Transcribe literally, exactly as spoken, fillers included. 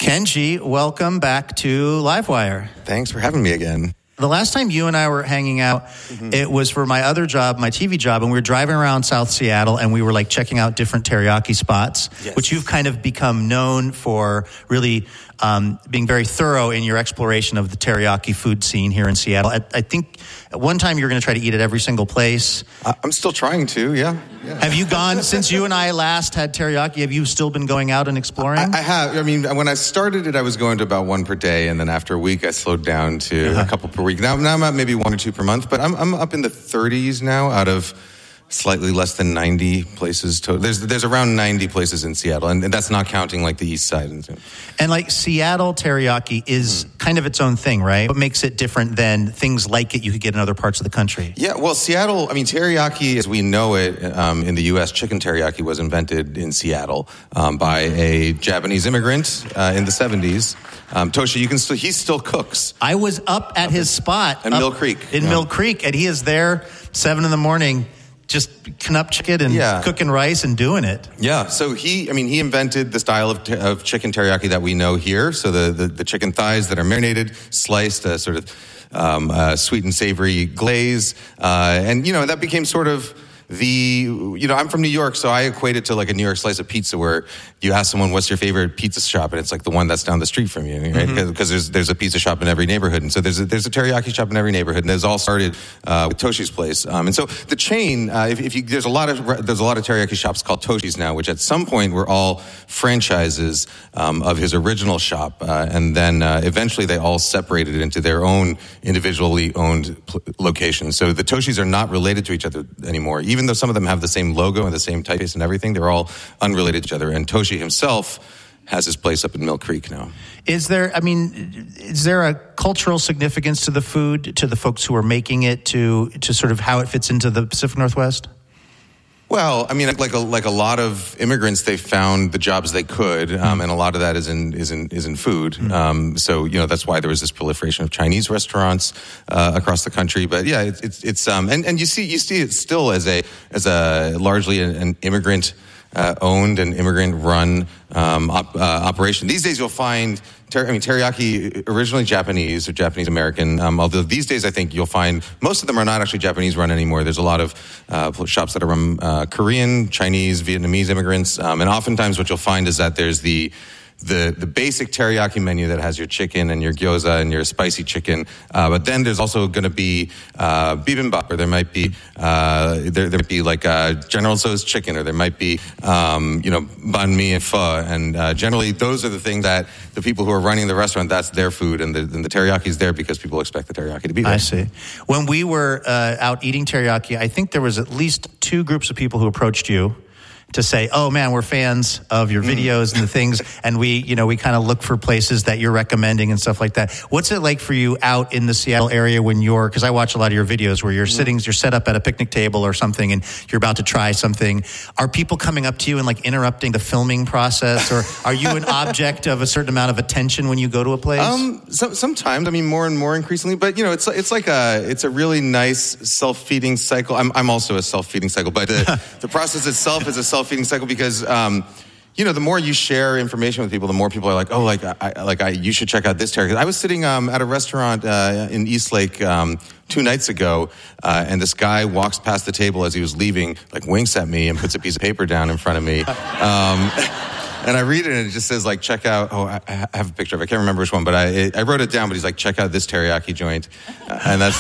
Kenji, welcome back to Livewire. Thanks for having me again. The last time you and I were hanging out, mm-hmm. it was for my other job, my T V job, and we were driving around South Seattle, and we were like checking out different teriyaki spots, yes. which you've kind of become known for really um, being very thorough in your exploration of the teriyaki food scene here in Seattle. I, I think at one time you were going to try to eat at every single place. I'm still trying to, yeah. yeah. Have you gone, since you and I last had teriyaki, have you still been going out and exploring? I, I have. I mean, when I started it, I was going to about one per day, and then after a week, I slowed down to uh-huh. a couple per week. Now, now I'm at maybe one or two per month, but I'm, I'm up in the thirties now out of slightly less than ninety places. To, there's there's around ninety places in Seattle, and, and that's not counting like the east side. And, and like Seattle teriyaki is mm. kind of its own thing, right? What makes it different than things like it you could get in other parts of the country? Yeah, well, Seattle, I mean, teriyaki as we know it um, in the U S, chicken teriyaki was invented in Seattle um, by a Japanese immigrant uh, in the seventies. Um, Toshi, you can still, he still cooks. I was up at his spot. In Mill Creek. In yeah. Mill Creek, and he is there seven in the morning just cooking up chicken and yeah. cooking rice and doing it. Yeah, so he, I mean, he invented the style of, ter- of chicken teriyaki that we know here. So the, the, the chicken thighs that are marinated, sliced, uh, sort of um, uh, sweet and savory glaze. Uh, and, you know, that became sort of the, you know, I'm from New York, so I equate it to like a New York slice of pizza where you ask someone, what's your favorite pizza shop? And it's like the one that's down the street from you, right? Because mm-hmm. there's there's a pizza shop in every neighborhood. And so there's a, there's a teriyaki shop in every neighborhood. And it's all started uh, with Toshi's place. Um, and so the chain, uh, if, if you, there's a lot of there's a lot of teriyaki shops called Toshi's now, which at some point were all franchises um, of his original shop. Uh, and then uh, eventually they all separated into their own individually owned pl- locations. So the Toshi's are not related to each other anymore. Even though some of them have the same logo and the same typeface and everything, they're all unrelated to each other. And Toshi himself has his place up in Mill Creek now. Is there, I mean, is there a cultural significance to the food, to the folks who are making it, to to sort of how it fits into the Pacific Northwest? Well, I mean, like a, like a lot of immigrants, they found the jobs they could, um, and a lot of that is in is in is in food. Mm-hmm. Um, so you know that's why there was this proliferation of Chinese restaurants uh, across the country. But yeah, it's it's, it's um, and, and you see you see it still as a as a largely an, an immigrant uh, owned and immigrant run um, op, uh, operation. These days, you'll find. I mean, teriyaki, originally Japanese or Japanese American, um, although these days I think you'll find most of them are not actually Japanese run anymore. There's a lot of uh, shops that are run uh, Korean, Chinese, Vietnamese immigrants. Um, and oftentimes what you'll find is that there's the the the basic teriyaki menu that has your chicken and your gyoza and your spicy chicken. Uh, but then there's also going to be uh, bibimbap, or there might be uh, there there might be like uh, General Tso's chicken, or there might be um, you know banh mi and pho. And uh, generally those are the things that the people who are running the restaurant, that's their food, and the, and the teriyaki is there because people expect the teriyaki to be there. I see. When we were uh, out eating teriyaki, I think there was at least two groups of people who approached you to say, oh man, we're fans of your videos and the things, and we, you know, we kind of look for places that you're recommending and stuff like that. What's it like for you out in the Seattle area when you're, because I watch a lot of your videos where you're mm-hmm. sitting, you're set up at a picnic table or something and you're about to try something. Are people coming up to you and like interrupting the filming process, or are you an object of a certain amount of attention when you go to a place? Um, so, sometimes, I mean, more and more increasingly, but you know, it's it's like a it's a really nice self-feeding cycle. I'm I'm also a self-feeding cycle, but the, the process itself is a self feeding cycle because um, you know the more you share information with people, the more people are like, oh, like I like I you should check out this teriyaki. I was sitting um, at a restaurant uh, in Eastlake um, two nights ago, uh, and this guy walks past the table as he was leaving, like winks at me and puts a piece of paper down in front of me. Um, And I read it, and it just says, like, check out, oh, I have a picture of it. I can't remember which one, but I it, I wrote it down, but he's like, check out this teriyaki joint. Uh, and that's